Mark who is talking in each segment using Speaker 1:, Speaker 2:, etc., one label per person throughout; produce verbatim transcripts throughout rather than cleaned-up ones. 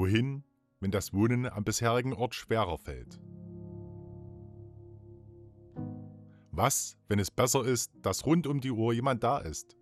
Speaker 1: Wohin, wenn das Wohnen am bisherigen Ort schwerer fällt? Was, wenn es besser ist, dass rund um die Uhr jemand da ist?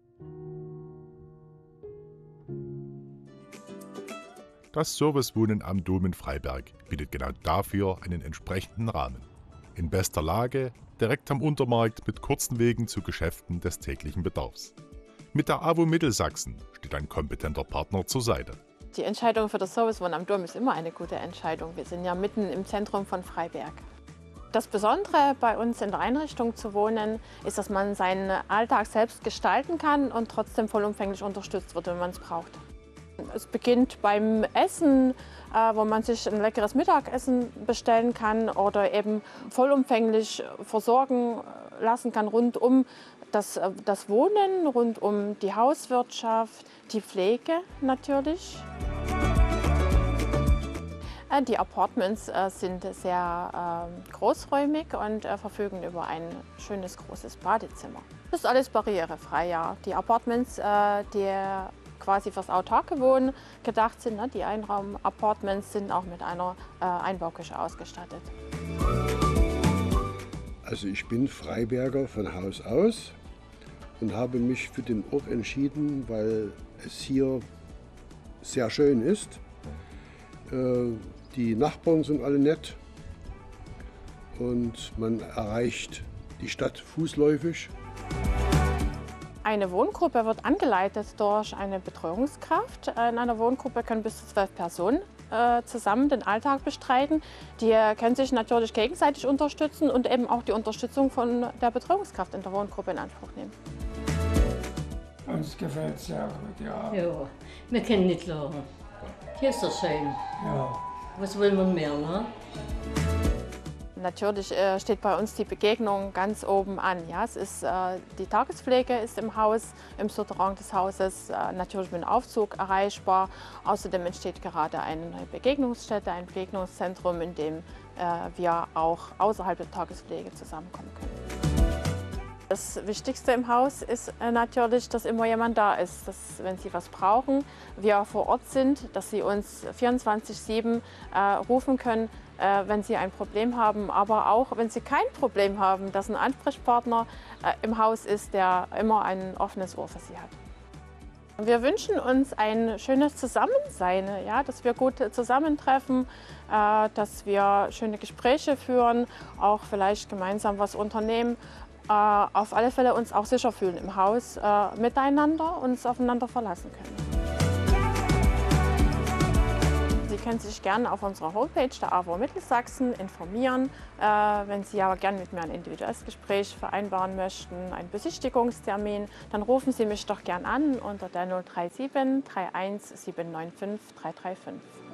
Speaker 1: Das Servicewohnen am Dom in Freiberg bietet genau dafür einen entsprechenden Rahmen. In bester Lage, direkt am Untermarkt mit kurzen Wegen zu Geschäften des täglichen Bedarfs. Mit der A W O Mittelsachsen steht ein kompetenter Partner zur Seite.
Speaker 2: Die Entscheidung für das Servicewohnen am Dom ist immer eine gute Entscheidung. Wir sind ja mitten im Zentrum von Freiberg. Das Besondere bei uns in der Einrichtung zu wohnen, ist, dass man seinen Alltag selbst gestalten kann und trotzdem vollumfänglich unterstützt wird, wenn man es braucht. Es beginnt beim Essen, wo man sich ein leckeres Mittagessen bestellen kann oder eben vollumfänglich versorgen lassen kann rund um das, das Wohnen, rund um die Hauswirtschaft, die Pflege natürlich. Die Appartements sind sehr großräumig und verfügen über ein schönes großes Badezimmer. Das ist alles barrierefrei, ja. Die Appartements, die quasi fürs autarke Wohnen gedacht sind, die Einraum-Appartements sind auch mit einer Einbauküche ausgestattet.
Speaker 3: Also ich bin Freiberger von Haus aus und habe mich für den Ort entschieden, weil es hier sehr schön ist. Die Nachbarn sind alle nett und man erreicht die Stadt fußläufig.
Speaker 2: Eine Wohngruppe wird angeleitet durch eine Betreuungskraft. In einer Wohngruppe können bis zu zwölf Personen äh, zusammen den Alltag bestreiten. Die können sich natürlich gegenseitig unterstützen und eben auch die Unterstützung von der Betreuungskraft in der Wohngruppe in Anspruch nehmen.
Speaker 4: Uns gefällt es sehr gut, ja.
Speaker 5: Ja, wir können nicht klagen. Hier ist das schön.
Speaker 4: Ja.
Speaker 5: Was will man mehr, ne?
Speaker 2: Natürlich äh, steht bei uns die Begegnung ganz oben an. Ja? Es ist, äh, die Tagespflege ist im Haus, im Souterrain des Hauses, äh, natürlich mit dem Aufzug erreichbar. Außerdem entsteht gerade eine Begegnungsstätte, ein Begegnungszentrum, in dem äh, wir auch außerhalb der Tagespflege zusammenkommen können. Das Wichtigste im Haus ist natürlich, dass immer jemand da ist, dass, wenn Sie was brauchen, wir vor Ort sind, dass Sie uns vierundzwanzig sieben äh, rufen können, äh, wenn Sie ein Problem haben, aber auch, wenn Sie kein Problem haben, dass ein Ansprechpartner äh, im Haus ist, der immer ein offenes Ohr für Sie hat. Wir wünschen uns ein schönes Zusammensein, ja, dass wir gut zusammentreffen, äh, dass wir schöne Gespräche führen, auch vielleicht gemeinsam was unternehmen. Auf alle Fälle uns auch sicher fühlen im Haus, äh, miteinander uns aufeinander verlassen können. Sie können sich gerne auf unserer Homepage der A W O Mittelsachsen informieren. Äh, wenn Sie aber gerne mit mir ein individuelles Gespräch vereinbaren möchten, einen Besichtigungstermin, dann rufen Sie mich doch gern an unter der null drei sieben drei eins sieben neun fünf drei drei fünf.